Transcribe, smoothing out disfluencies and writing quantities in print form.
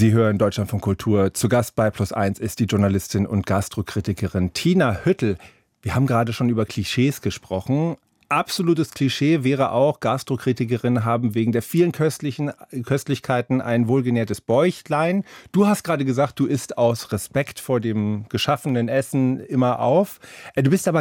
Sie hören Deutschland von Kultur. Zu Gast bei Plus1 ist die Journalistin und Gastrokritikerin Tina Hüttel. Wir haben gerade schon über Klischees gesprochen. Absolutes Klischee wäre auch, Gastrokritikerinnen haben wegen der vielen Köstlichkeiten ein wohlgenährtes Bäuchlein. Du hast gerade gesagt, du isst aus Respekt vor dem geschaffenen Essen immer auf. Du bist aber